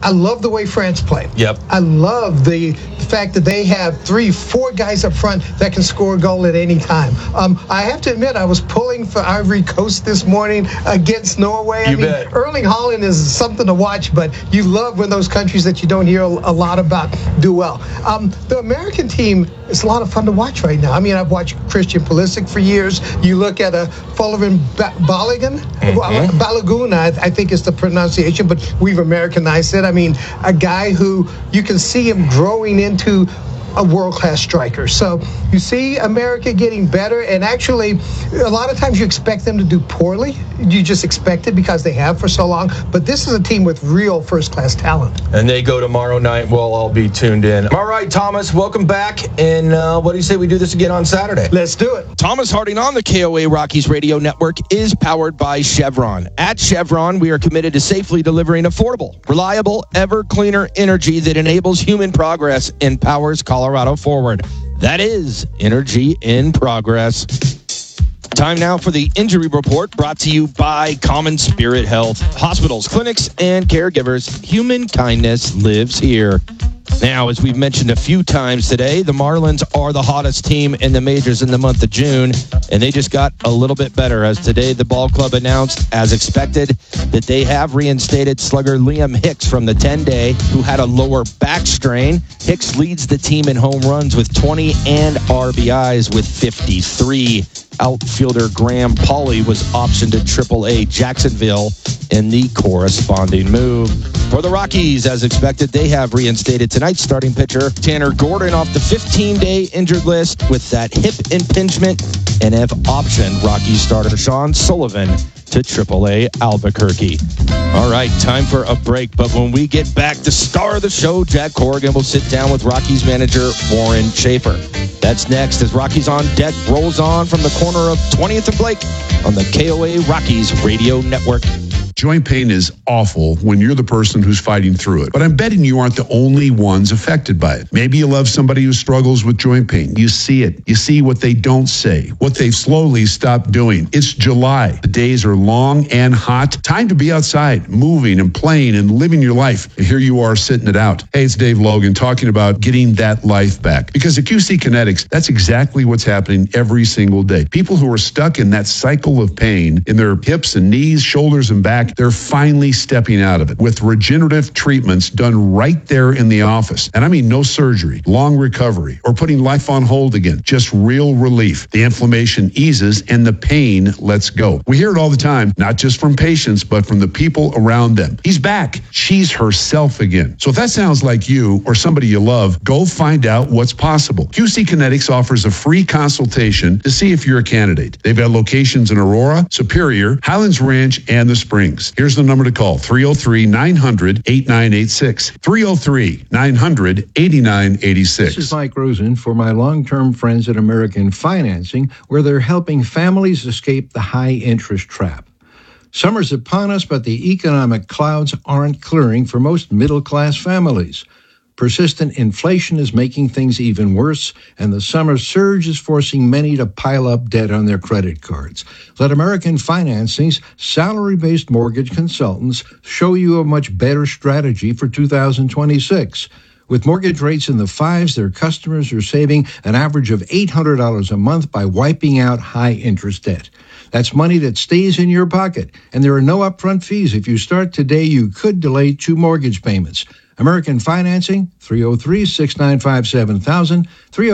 I love the way France play. Yep. I love the fact that they have 3-4 guys up front that can score a goal at any time. I have to admit, I was pulling for Ivory Coast this morning against Norway. You bet. Erling Haaland is something to watch, but you love when those countries that you don't hear a lot about do well. The American team is a lot of fun to watch right now. I mean, I've watched Christian Pulisic for years. You look at Fullerton Balogun, Balogun, I think is the pronunciation, but we've Americanized it. I mean, a guy who you can see him growing into a world-class striker. So you see America getting better, and actually a lot of times you expect them to do poorly. You just expect it because they have for so long. But this is a team with real first-class talent. And they go tomorrow night. We'll all be tuned in. All right, Thomas, welcome back. And what do you say we do this again on Saturday? Let's do it. Thomas Harding on the KOA Rockies Radio Network is powered by Chevron. At Chevron, we are committed to safely delivering affordable, reliable, ever cleaner energy that enables human progress and powers Colorado forward. That is Energy in Progress. Time now for the injury report, brought to you by Common Spirit Health. Hospitals, clinics, and caregivers, human kindness lives here. Now, as we've mentioned a few times today, the Marlins are the hottest team in the majors in the month of June, and they just got a little bit better, as today the ball club announced, as expected, that they have reinstated slugger Liam Hicks from the 10-day, who had a lower back strain. Hicks leads the team in home runs with 20 and RBIs with 53. Outfielder Graham Pauley was optioned to AAA Jacksonville in the corresponding move. For the Rockies, as expected, they have reinstated tonight's starting pitcher Tanner Gordon off the 15-day injured list with that hip impingement, and have optioned Rockies starter Sean Sullivan to AAA Albuquerque. All right, time for a break, but when we get back, the star of the show, Jack Corrigan, will sit down with Rockies manager Warren Schaefer. That's next as Rockies on Deck rolls on from the corner of 20th and Blake on the KOA Rockies Radio Network. Joint pain is awful when you're the person who's fighting through it. But I'm betting you aren't the only ones affected by it. Maybe you love somebody who struggles with joint pain. You see it. You see what they don't say, what they've slowly stopped doing. It's July. The days are long and hot. Time to be outside, moving and playing and living your life. And here you are sitting it out. Hey, it's Dave Logan talking about getting that life back. Because at QC Kinetics, that's exactly what's happening every single day. People who are stuck in that cycle of pain in their hips and knees, shoulders and back, they're finally stepping out of it with regenerative treatments done right there in the office. And I mean no surgery, long recovery, or putting life on hold again. Just real relief. The inflammation eases and the pain lets go. We hear it all the time, not just from patients, but from the people around them. He's back. She's herself again. So if that sounds like you or somebody you love, go find out what's possible. QC Kinetics offers a free consultation to see if you're a candidate. They've got locations in Aurora, Superior, Highlands Ranch, and the Springs. Here's the number to call, 303-900-8986. 303-900-8986. This is Mike Rosen for my long-term friends at American Financing, where they're helping families escape the high-interest trap. Summer's upon us, but the economic clouds aren't clearing for most middle-class families. Persistent inflation is making things even worse, and the summer surge is forcing many to pile up debt on their credit cards. Let American Financing's salary-based mortgage consultants show you a much better strategy for 2026. With mortgage rates in the fives, their customers are saving an average of $800 a month by wiping out high-interest debt. That's money that stays in your pocket, and there are no upfront fees. If you start today, you could delay 2 mortgage payments. American Financing, 303-695-7000,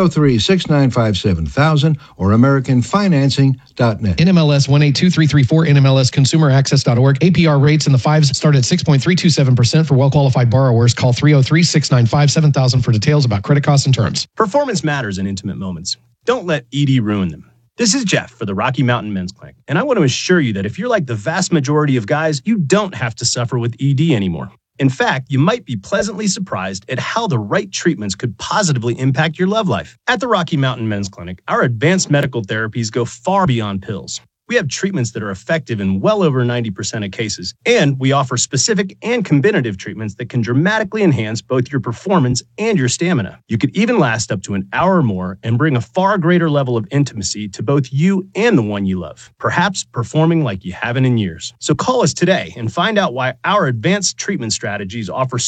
303-695-7000, or AmericanFinancing.net. NMLS 182334, NMLSConsumerAccess.org. APR rates in the fives start at 6.327% for well-qualified borrowers. Call 303-695-7000 for details about credit costs and terms. Performance matters in intimate moments. Don't let ED ruin them. This is Jeff for the Rocky Mountain Men's Clinic, and I want to assure you that if you're like the vast majority of guys, you don't have to suffer with ED anymore. In fact, you might be pleasantly surprised at how the right treatments could positively impact your love life. At the Rocky Mountain Men's Clinic, our advanced medical therapies go far beyond pills. We have treatments that are effective in well over 90% of cases, and we offer specific and combinative treatments that can dramatically enhance both your performance and your stamina. You could even last up to an hour or more and bring a far greater level of intimacy to both you and the one you love, perhaps performing like you haven't in years. So call us today and find out why our advanced treatment strategies offer